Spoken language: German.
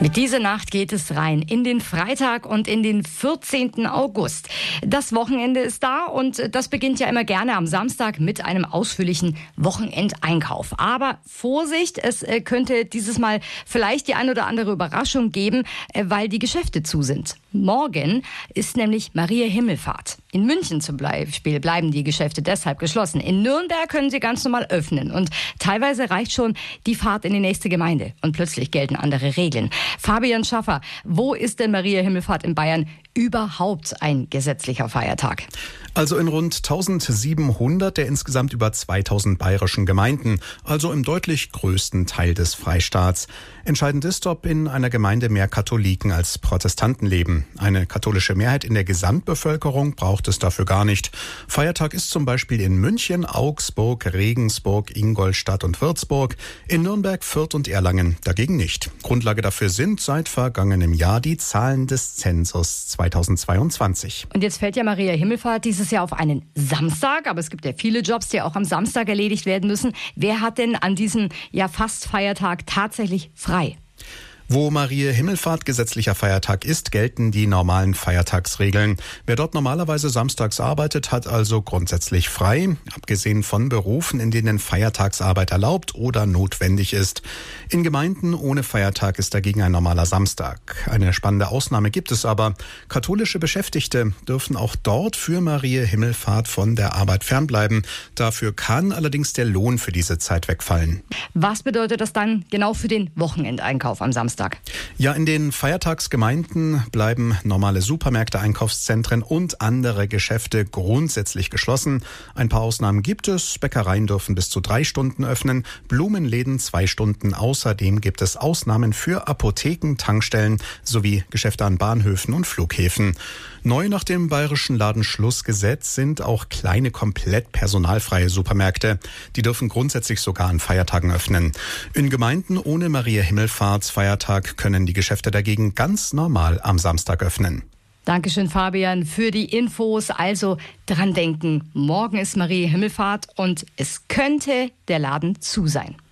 Mit dieser Nacht geht es rein in den Freitag und in den 14. August. Das Wochenende ist da und das beginnt ja immer gerne am Samstag mit einem ausführlichen Wochenendeinkauf. Aber Vorsicht, es könnte dieses Mal vielleicht die ein oder andere Überraschung geben, weil die Geschäfte zu sind. Morgen ist nämlich Maria Himmelfahrt. In München zum Beispiel bleiben die Geschäfte deshalb geschlossen. In Nürnberg können sie ganz normal öffnen und teilweise reicht schon die Fahrt in die nächste Gemeinde und plötzlich gelten andere Regeln. Fabian Schaffer, wo ist denn Maria Himmelfahrt in Bayern überhaupt ein gesetzlicher Feiertag? Also in rund 1700 der insgesamt über 2000 bayerischen Gemeinden, also im deutlich größten Teil des Freistaats. Entscheidend ist, ob in einer Gemeinde mehr Katholiken als Protestanten leben. Eine katholische Mehrheit in der Gesamtbevölkerung braucht es dafür gar nicht. Feiertag ist zum Beispiel in München, Augsburg, Regensburg, Ingolstadt und Würzburg, in Nürnberg, Fürth und Erlangen dagegen nicht. Grundlage dafür sind seit vergangenem Jahr die Zahlen des Zensus 2022. Und jetzt fällt ja Maria Himmelfahrt dieses Jahr auf einen Samstag, aber es gibt ja viele Jobs, die auch am Samstag erledigt werden müssen. Wer hat denn an diesem ja fast Feiertag tatsächlich frei? Wo Maria Himmelfahrt gesetzlicher Feiertag ist, gelten die normalen Feiertagsregeln. Wer dort normalerweise samstags arbeitet, hat also grundsätzlich frei, abgesehen von Berufen, in denen Feiertagsarbeit erlaubt oder notwendig ist. In Gemeinden ohne Feiertag ist dagegen ein normaler Samstag. Eine spannende Ausnahme gibt es aber. Katholische Beschäftigte dürfen auch dort für Maria Himmelfahrt von der Arbeit fernbleiben. Dafür kann allerdings der Lohn für diese Zeit wegfallen. Was bedeutet das dann genau für den Wochenendeinkauf am Samstag? Ja, in den Feiertagsgemeinden bleiben normale Supermärkte, Einkaufszentren und andere Geschäfte grundsätzlich geschlossen. Ein paar Ausnahmen gibt es. Bäckereien dürfen bis zu 3 Stunden öffnen, Blumenläden 2 Stunden. Außerdem gibt es Ausnahmen für Apotheken, Tankstellen sowie Geschäfte an Bahnhöfen und Flughäfen. Neu nach dem bayerischen Ladenschlussgesetz sind auch kleine, komplett personalfreie Supermärkte. Die dürfen grundsätzlich sogar an Feiertagen öffnen. In Gemeinden ohne Maria Himmelfahrts Feiertag können die Geschäfte dagegen ganz normal am Samstag öffnen. Dankeschön, Fabian, für die Infos. Also dran denken, morgen ist Maria Himmelfahrt und es könnte der Laden zu sein.